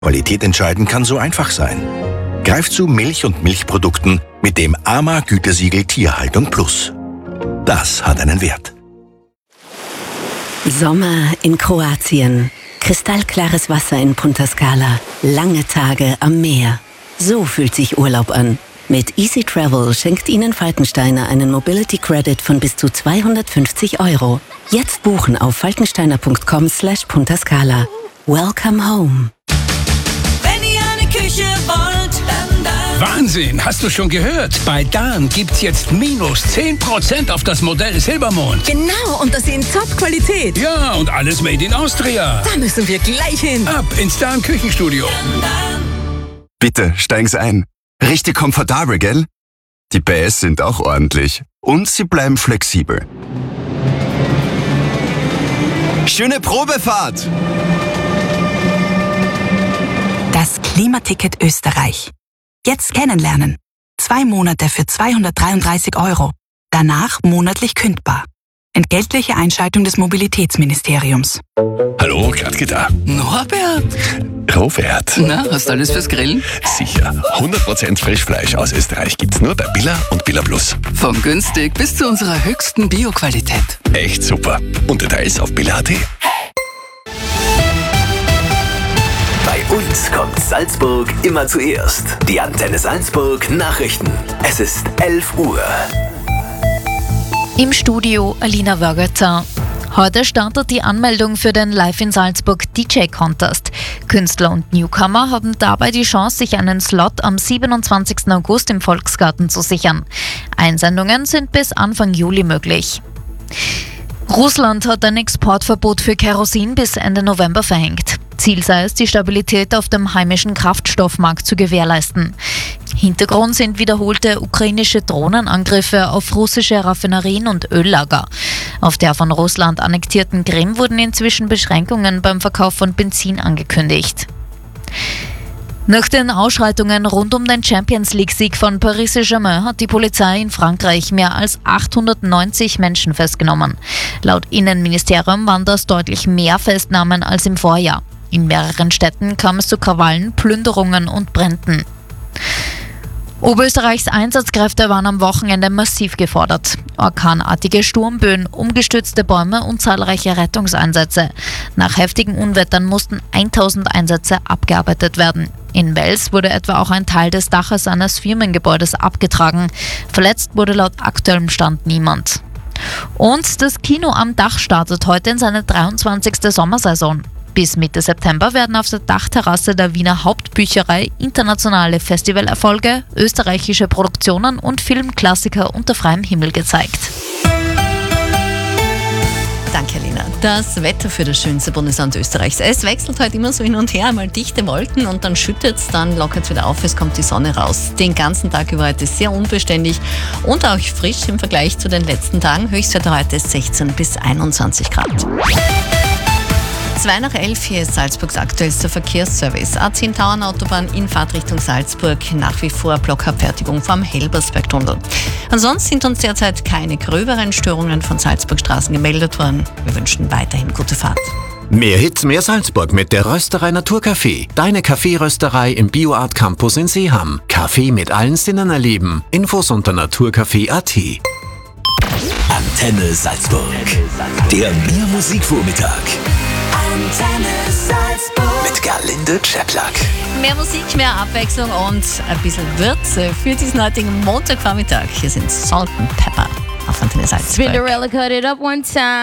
Qualität entscheiden kann so einfach sein. Greif zu Milch und Milchprodukten mit dem AMA-Gütesiegel Tierhaltung Plus. Das hat einen Wert. Sommer in Kroatien. Kristallklares Wasser in Punta Scala. Lange Tage am Meer. So fühlt sich Urlaub an. Mit Easy Travel schenkt Ihnen Falkensteiner einen Mobility Credit von bis zu 250 €. Jetzt buchen auf falkensteiner.com/Punta Scala. Welcome home. Wenn ihr eine Küche wollt, dann. Wahnsinn, hast du schon gehört? Bei Dan gibt's jetzt minus 10% auf das Modell Silbermond. Genau, und das in Top-Qualität. Ja, und alles made in Austria. Da müssen wir gleich hin. Ab ins Dan Küchenstudio. Bitte, steigen Sie ein. Richtig komfortabel, gell? Die PS sind auch ordentlich. Und sie bleiben flexibel. Schöne Probefahrt! Das Klimaticket Österreich. Jetzt kennenlernen. 2 Monate für 233 €. Danach monatlich kündbar. Entgeltliche Einschaltung des Mobilitätsministeriums. Hallo, Gladke da. Norbert! Robert. Na, hast du alles fürs Grillen? Sicher. 100% Frischfleisch aus Österreich gibt's nur bei Billa und Billa Plus. Von günstig bis zu unserer höchsten Bio-Qualität. Echt super. Und Details auf billa.at. Bei uns kommt Salzburg immer zuerst. Die Antenne Salzburg Nachrichten. Es ist 11 Uhr. Im Studio Alina Wörgötzer. Heute startet die Anmeldung für den Live in Salzburg DJ Contest. Künstler und Newcomer haben dabei die Chance, sich einen Slot am 27. August im Volksgarten zu sichern. Einsendungen sind bis Anfang Juli möglich. Russland hat ein Exportverbot für Kerosin bis Ende November verhängt. Ziel sei es, die Stabilität auf dem heimischen Kraftstoffmarkt zu gewährleisten. Hintergrund sind wiederholte ukrainische Drohnenangriffe auf russische Raffinerien und Öllager. Auf der von Russland annektierten Krim wurden inzwischen Beschränkungen beim Verkauf von Benzin angekündigt. Nach den Ausschreitungen rund um den Champions-League-Sieg von Paris Saint-Germain hat die Polizei in Frankreich mehr als 890 Menschen festgenommen. Laut Innenministerium waren das deutlich mehr Festnahmen als im Vorjahr. In mehreren Städten kam es zu Krawallen, Plünderungen und Bränden. Oberösterreichs Einsatzkräfte waren am Wochenende massiv gefordert. Orkanartige Sturmböen, umgestürzte Bäume und zahlreiche Rettungseinsätze. Nach heftigen Unwettern mussten 1000 Einsätze abgearbeitet werden. In Wels wurde etwa auch ein Teil des Daches eines Firmengebäudes abgetragen. Verletzt wurde laut aktuellem Stand niemand. Und das Kino am Dach startet heute in seine 23. Sommersaison. Bis Mitte September werden auf der Dachterrasse der Wiener Hauptbücherei internationale Festivalerfolge, österreichische Produktionen und Filmklassiker unter freiem Himmel gezeigt. Danke, Lina. Das Wetter für das schönste Bundesland Österreichs. Es wechselt heute immer so hin und her, mal dichte Wolken und dann schüttet es, dann lockert es wieder auf, es kommt die Sonne raus. Den ganzen Tag über heute sehr unbeständig und auch frisch im Vergleich zu den letzten Tagen. Höchstwert heute 16 bis 21 Grad. 11:02, hier ist Salzburgs aktuellster Verkehrsservice. A10 Tauernautobahn in Fahrtrichtung Salzburg, nach wie vor Blockabfertigung vom Helbersbergtunnel. Ansonsten sind uns derzeit keine gröberen Störungen von Salzburgstraßen gemeldet worden. Wir wünschen weiterhin gute Fahrt. Mehr Hits, mehr Salzburg mit der Rösterei Naturcafé. Deine Kaffeerösterei im BioArt Campus in Seeham. Kaffee mit allen Sinnen erleben. Infos unter naturcafé.at. Antenne Salzburg. Der Biermusikvormittag. Antenne Salzburg. Mit Gerlinde Czeplak. Mehr Musik, mehr Abwechslung und ein bisschen Würze für diesen heutigen Montagvormittag. Hier sind Salt and Pepper auf Antenne Salzburg. Cinderella cut it up one time.